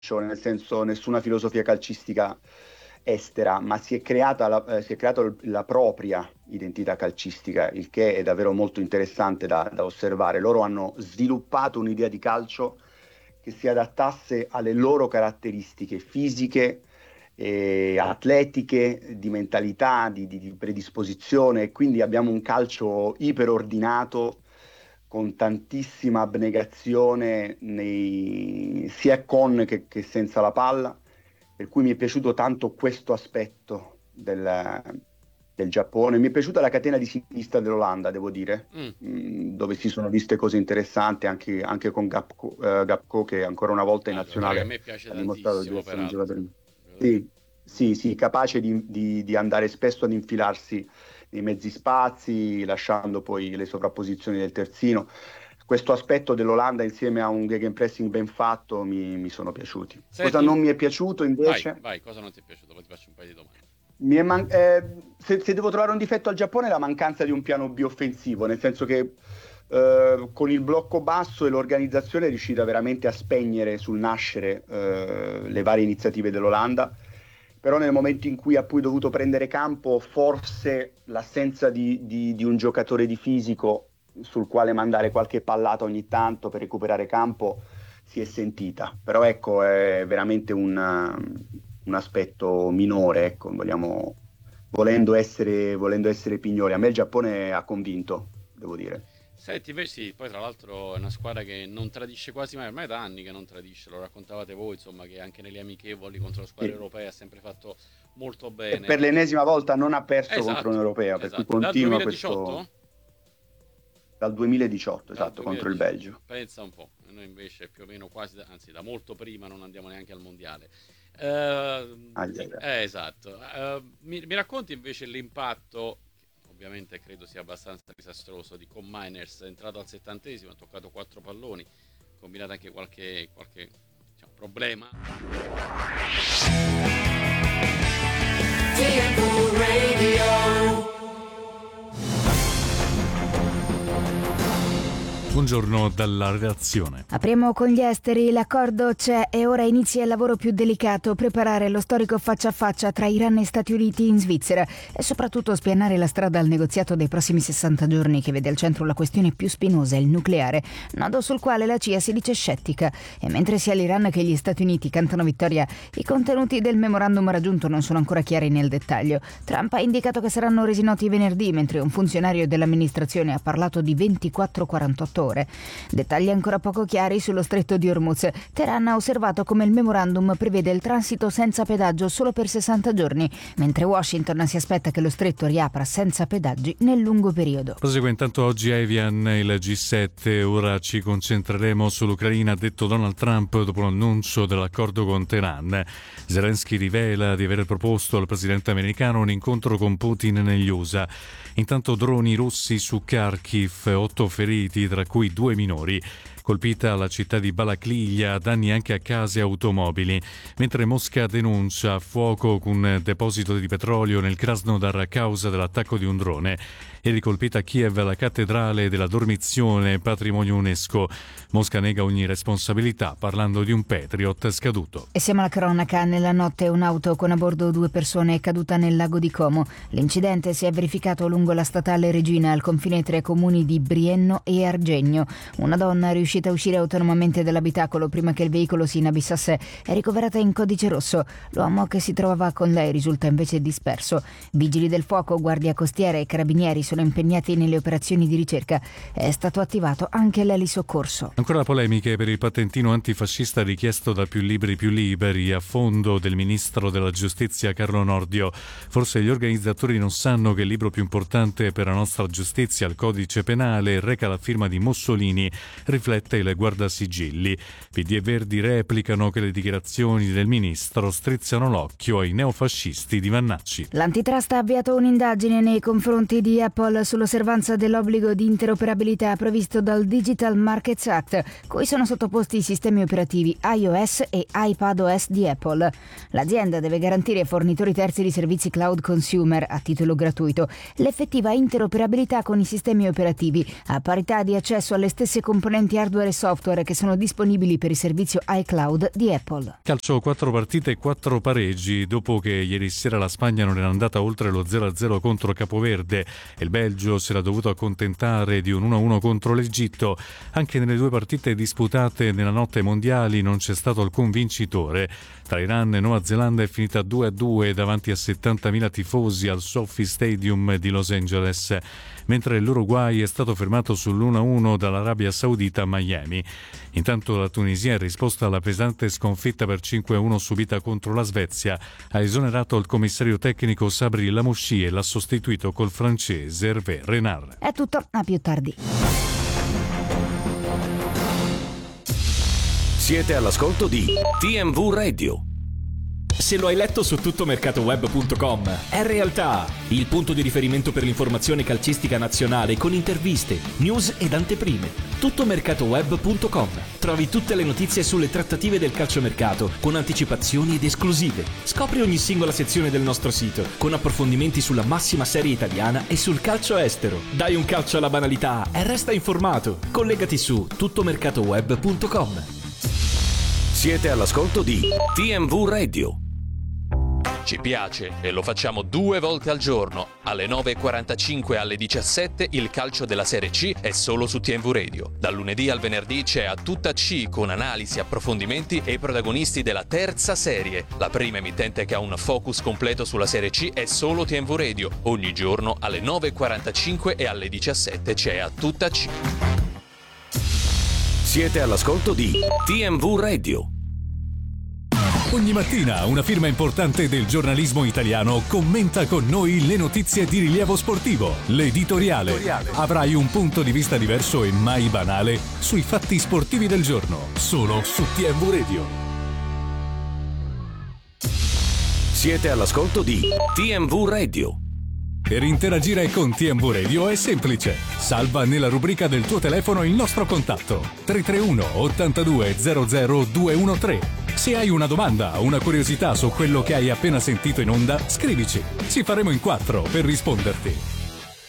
nel senso nessuna filosofia calcistica estera, ma si è creata la propria identità calcistica, il che è davvero molto interessante da osservare. Loro hanno sviluppato un'idea di calcio che si adattasse alle loro caratteristiche fisiche, atletiche, di mentalità, di predisposizione, e quindi abbiamo un calcio iperordinato con tantissima abnegazione sia con che senza la palla, per cui mi è piaciuto tanto questo aspetto del Giappone. Mi è piaciuta la catena di sinistra dell'Olanda, devo dire, dove si sono viste cose interessanti anche con Gapco, che ancora una volta in nazionale a me piace ha dimostrato di tantissimo, essere un peraltro. giocatore. Sì, capace di andare spesso ad infilarsi nei mezzi spazi, lasciando poi le sovrapposizioni del terzino. Questo aspetto dell'Olanda insieme a un gegenpressing ben fatto mi sono piaciuti. Senti, Cosa non mi è piaciuto invece? Vai, cosa non ti è piaciuto? Poi ti faccio un paio di domande. Se devo trovare un difetto al Giappone è la mancanza di un piano B offensivo, nel senso che con il blocco basso e l'organizzazione è riuscita veramente a spegnere sul nascere le varie iniziative dell'Olanda, però nel momento in cui ha poi dovuto prendere campo, forse l'assenza di un giocatore di fisico sul quale mandare qualche pallata ogni tanto per recuperare campo si è sentita. Però ecco, è veramente un aspetto minore, ecco, volendo essere pignoli. A me il Giappone ha convinto, devo dire. Senti, invece sì, poi tra l'altro è una squadra che non tradisce quasi mai, ormai da anni che non tradisce, lo raccontavate voi, insomma, che anche nelle amichevoli contro le squadre europee ha sempre fatto molto E bene. per l'ennesima volta non ha perso contro un'europea, per cui Esatto. Dal continua 2018? Dal 2018, Dal esatto, contro il 2018. Belgio. Pensa un po', noi invece più o meno quasi, anzi da molto prima non andiamo neanche al mondiale. Esatto. Mi racconti invece l'impatto, che ovviamente credo sia abbastanza disastroso, di Com Miners, entrato al 70esimo, ha toccato 4 palloni, combinato anche qualche diciamo, problema. TNT Radio. Buongiorno dalla redazione. Apriamo con gli esteri. L'accordo c'è e ora inizia il lavoro più delicato: preparare lo storico faccia a faccia tra Iran e Stati Uniti in Svizzera e soprattutto spianare la strada al negoziato dei prossimi 60 giorni, che vede al centro la questione più spinosa, il nucleare, nodo sul quale la CIA si dice scettica. E mentre sia l'Iran che gli Stati Uniti cantano vittoria, i contenuti del memorandum raggiunto non sono ancora chiari nel dettaglio. Trump ha indicato che saranno resi noti venerdì, mentre un funzionario dell'amministrazione ha parlato di 24-48 ore. Dettagli ancora poco chiari sullo stretto di Hormuz. Teheran ha osservato come il memorandum prevede il transito senza pedaggio solo per 60 giorni, mentre Washington si aspetta che lo stretto riapra senza pedaggi nel lungo periodo. Prosegue intanto oggi a Evian il G7. Ora ci concentreremo sull'Ucraina, ha detto Donald Trump dopo l'annuncio dell'accordo con Teheran. Zelensky rivela di aver proposto al presidente americano un incontro con Putin negli USA. Intanto droni russi su Kharkiv, 8 feriti, tra cui 2 minori. Colpita la città di Balaklia, danni anche a case e automobili, mentre Mosca denuncia fuoco con un deposito di petrolio nel Krasnodar a causa dell'attacco di un drone. È ricolpita a Kiev la cattedrale della Dormizione, patrimonio UNESCO. Mosca nega ogni responsabilità, parlando di un Patriot scaduto. E siamo alla cronaca. Nella notte un'auto con a bordo 2 persone è caduta nel lago di Como. L'incidente si è verificato lungo la statale Regina, al confine tra i comuni di Brienno e Argegno. Una donna è riuscita a uscire autonomamente dall'abitacolo prima che il veicolo si inabissasse. È ricoverata in codice rosso. L'uomo che si trovava con lei risulta invece disperso. Vigili del fuoco, guardia costiera e carabinieri sono impegnati nelle operazioni di ricerca. È stato attivato anche l'elisoccorso. Ancora polemiche per il patentino antifascista richiesto da Più Libri Più Liberi a fondo del ministro della giustizia Carlo Nordio. Forse gli organizzatori non sanno che il libro più importante per la nostra giustizia, il codice penale, reca la firma di Mussolini, riflette il guardasigilli. PD e Verdi replicano che le dichiarazioni del ministro strizzano l'occhio ai neofascisti di Vannacci. L'antitrust ha avviato un'indagine nei confronti di Apple sull'osservanza dell'obbligo di interoperabilità previsto dal Digital Markets Act, cui sono sottoposti i sistemi operativi iOS e iPadOS di Apple. L'azienda deve garantire ai fornitori terzi di servizi cloud consumer a titolo gratuito l'effettiva interoperabilità con i sistemi operativi, a parità di accesso alle stesse componenti hardware hardware e software che sono disponibili per il servizio iCloud di Apple. Calcio, 4 partite e 4 pareggi dopo che ieri sera la Spagna non era andata oltre lo 0-0 contro Capoverde e il Belgio si era dovuto accontentare di un 1-1 contro l'Egitto. Anche nelle 2 partite disputate nella notte mondiali non c'è stato alcun vincitore. Tra Iran e Nuova Zelanda è finita 2-2 davanti a 70.000 tifosi al SoFi Stadium di Los Angeles, mentre l'Uruguay è stato fermato sull'1-1 dall'Arabia Saudita a Miami. Intanto la Tunisia, in risposta alla pesante sconfitta per 5-1 subita contro la Svezia, ha esonerato il commissario tecnico Sabri Lamouchi e l'ha sostituito col francese Hervé Renard. È tutto, a più tardi. Siete all'ascolto di TMV Radio. Se lo hai letto su tuttomercatoweb.com, è realtà, il punto di riferimento per l'informazione calcistica nazionale con interviste, news ed anteprime. Tuttomercatoweb.com. Trovi tutte le notizie sulle trattative del calciomercato con anticipazioni ed esclusive. Scopri ogni singola sezione del nostro sito con approfondimenti sulla massima serie italiana e sul calcio estero. Dai un calcio alla banalità e resta informato. Collegati su tuttomercatoweb.com. Siete all'ascolto di TMV Radio. Ci piace e lo facciamo 2 volte al giorno. Alle 9.45 e alle 17 il calcio della Serie C è solo su TMV Radio. Dal lunedì al venerdì c'è A Tutta C con analisi, approfondimenti e i protagonisti della terza serie. La prima emittente che ha un focus completo sulla Serie C è solo TMV Radio. Ogni giorno alle 9.45 e alle 17 c'è A Tutta C. Siete all'ascolto di TMV Radio. Ogni mattina una firma importante del giornalismo italiano commenta con noi le notizie di rilievo sportivo. L'editoriale. Avrai un punto di vista diverso e mai banale sui fatti sportivi del giorno, solo su TMV Radio. Siete all'ascolto di TMV Radio. Per interagire con TMV Radio è semplice. Salva nella rubrica del tuo telefono il nostro contatto 331 82 00 213. Se hai una domanda o una curiosità su quello che hai appena sentito in onda, scrivici. Ci faremo in 4 per risponderti.